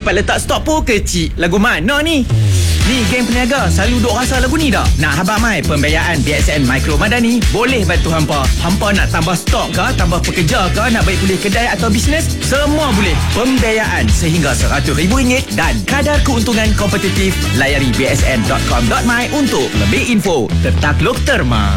tempat letak stok pun kecil. Lagu mana ni? Ni geng peniaga selalu duk rasa lagu ni tak? Nak habang mai pembiayaan BSN Mikro Madani boleh bantu hampa. Hampa nak tambah stok ke, tambah pekerja ke, nak baik pulih kedai atau bisnes, semua boleh. Pembiayaan sehingga RM100,000 dan kadar keuntungan kompetitif. Layari bsn.com.my untuk lebih info. Tertakluk terma.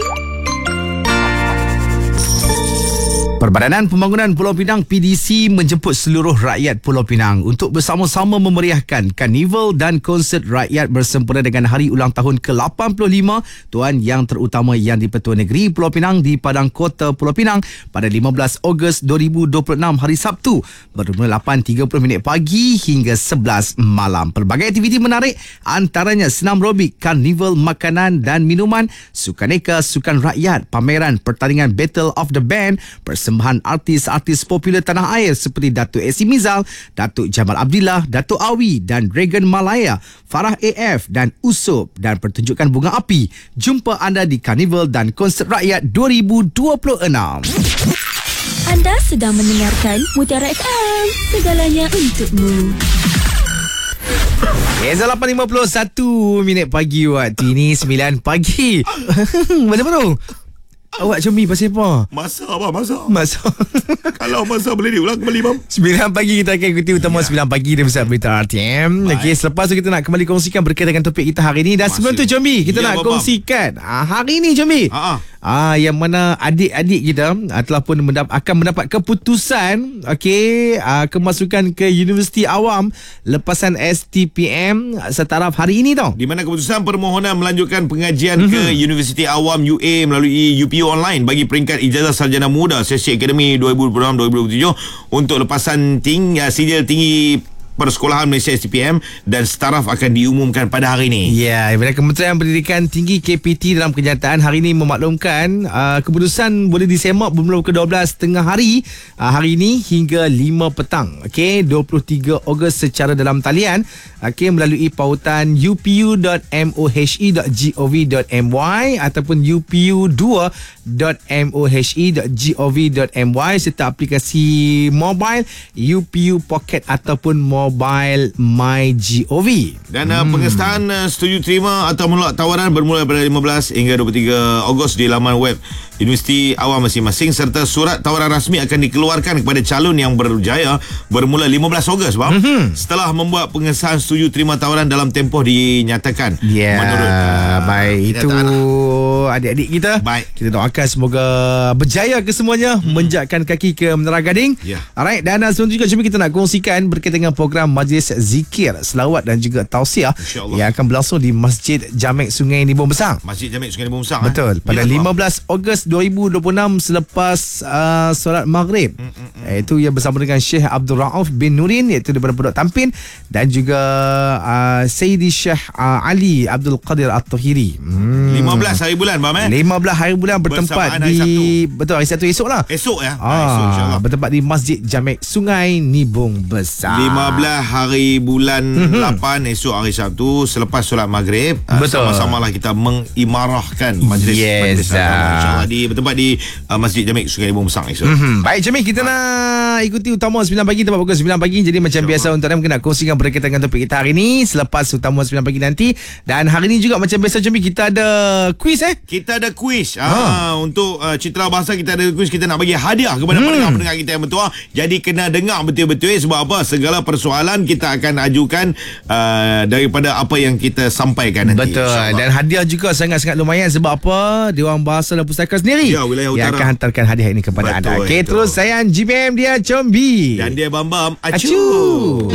Perbadanan Pembangunan Pulau Pinang PDC menjemput seluruh rakyat Pulau Pinang untuk bersama-sama memeriahkan karnival dan konsert rakyat bersempena dengan Hari Ulang Tahun ke-85 Tuan Yang Terutama Yang di-Pertua Negeri Pulau Pinang di Padang Kota Pulau Pinang pada 15 Ogos 2026 hari Sabtu bermula 8.30 pagi hingga 11 malam. Pelbagai aktiviti menarik antaranya senam robik, karnival makanan dan minuman, sukaneka, sukan rakyat, pameran, pertandingan Battle of the Band, persembahan artis-artis popular tanah air seperti Datuk Esi Mizal, Datuk Jamal Abdillah, Datuk Awi dan Dragon Malaya, Farah AF dan Usop dan pertunjukan bunga api. Jumpa anda di Karnival dan Konsert Rakyat 2026. Anda sedang mendengarkan Mutiara FM, segalanya untukmu. Eza 8.51 pagi waktu ini 9 pagi. Macam mana? Awak comel pasal apa? Masa abang, masa. Kalau masa boleh diulang kembali bang. 9 pagi kita akan ikuti utama 9 pagi dari Pusat Berita RTM. Okey, selepas tu kita nak kembali kongsikan berkaitan dengan topik kita hari ini. Dan sebelum tu Combi, kita nak kongsikan hari ini Combi. Yang mana adik-adik kita telah pun akan mendapat keputusan kemasukan ke Universiti Awam lepasan STPM setaraf hari ini tau. Di mana keputusan permohonan melanjutkan pengajian ke Universiti Awam UA melalui UPU online bagi peringkat ijazah sarjana muda sesi akademi 2026-2027 untuk lepasan sijil tinggi Persekolahan Malaysia STPM dan setaraf akan diumumkan pada hari ini. Ya, Kementerian Pendidikan Tinggi KPT dalam kenyataan hari ini memaklumkan keputusan boleh disemak bermula pukul 12 tengah hari hari ini hingga 5 petang. 23 Ogos secara dalam talian melalui pautan upu.mohe.gov.my ataupun upu2.mohe.gov.my serta aplikasi mobile UPU Pocket ataupun Mobile MyGov. Dan pengesahan setuju terima atau menolak tawaran bermula pada 15 hingga 23 Ogos di laman web Universiti Awam masing-masing serta surat tawaran rasmi akan dikeluarkan kepada calon yang berjaya bermula 15 Ogos bang. Setelah membuat pengesahan setuju terima tawaran dalam tempoh dinyatakan. Menurut baik itu adik-adik kita. Baik. Kita doakan semoga berjaya kesemuanya menjakkan kaki ke Menara Gading. Alright, dan sebelum juga cuma kita nak kongsikan berkaitan dengan program Majlis Zikir, Selawat dan juga Tausiah yang akan berlangsung di Masjid Jamek Sungai Nibong Besar. Masjid Jamek Sungai Nibong Besar. Betul. Pada 15 Ogos 2026 selepas solat Maghrib. Itu yang bersama dengan Syekh Abdul Rauf bin Nurin iaitu daripada Pondok Tampin dan juga Sayyidi Syekh Ali Abdul Qadir At-Tahiri. 15 hari bulan bang 15 hari bulan bertempat di betul hari Sabtu esok lah. Esok esok insya-Allah. Bertempat di Masjid Jamek Sungai Nibong Besar. 15 hari bulan 8 esok hari Sabtu selepas solat Maghrib. Sama-sama lah kita mengimarahkan majlis insya-Allah bertempat di Masjid Jamek Sungai Nibong Besar esok. Baik Jamek, kita nak ikuti utama 9 pagi tempat pukul 9 pagi. Jadi macam biasa untuk anda nak kongsikan berkaitan dengan topik kita hari ini selepas utama 9 pagi nanti. Dan hari ini juga macam biasa Jamek, kita ada kuis Kita ada kuis. Untuk Citra Bahasa kita ada kuis. Kita nak bagi hadiah kepada pendengar-pendengar kita yang bertuah. Jadi kena dengar betul-betul sebab apa? Segala persoalan kita akan ajukan daripada apa yang kita sampaikan nanti. Betul. Dan hadiah juga sangat-sangat lumayan sebab apa? Dewan Bahasa dan Pustaka sendiri wilayah utara yang akan hantarkan hadiah ini kepada anda. Terus saya GBM, dia Combi dan dia Bambam Acu.